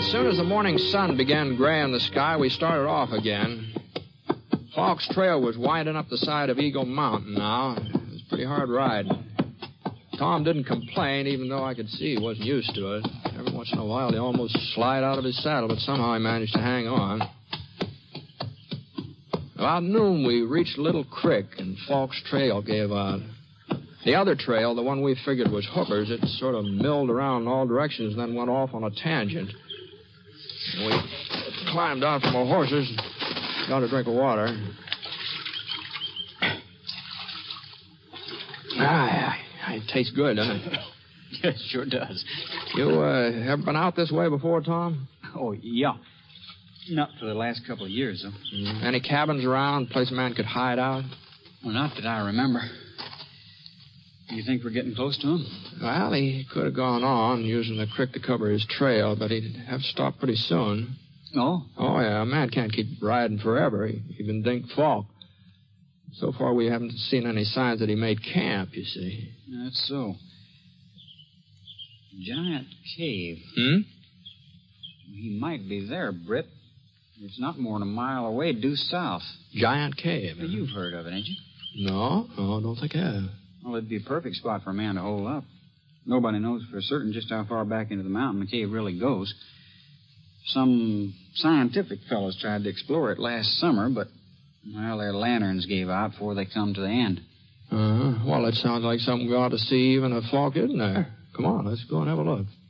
soon as the morning sun began graying the sky, we started off again. Falk's trail was winding up the side of Eagle Mountain now. It was a pretty hard ride. Tom didn't complain, even though I could see he wasn't used to it. Every once in a while, he'd almost slide out of his saddle, but somehow he managed to hang on. About noon, we reached a little creek, and Falk's trail gave out. The other trail, the one we figured was Hooker's, it sort of milled around in all directions and then went off on a tangent. And we climbed out from our horses and got a drink of water. It tastes good, doesn't it? Yes, sure does. You ever been out this way before, Tom? Oh, yeah. Not for the last couple of years, though. Any cabins around, place a man could hide out? Well, not that I remember. You think we're getting close to him? Well, he could have gone on using the creek to cover his trail, but he'd have to stop pretty soon. Oh? Oh, yeah. A man can't keep riding forever. Even Dink Falk. So far, we haven't seen any signs that he made camp, you see. That's so. Giant cave. He might be there, Britt. It's not more than a mile away, due south. Giant cave. Well, you've heard of it, ain't you? No, I don't think I have. Well, it'd be a perfect spot for a man to hole up. Nobody knows for certain just how far back into the mountain the cave really goes. Some scientific fellows tried to explore it last summer, but, well, their lanterns gave out before they come to the end. Well, it sounds like something we ought to see even if Falk isn't there. Come on, let's go and have a look.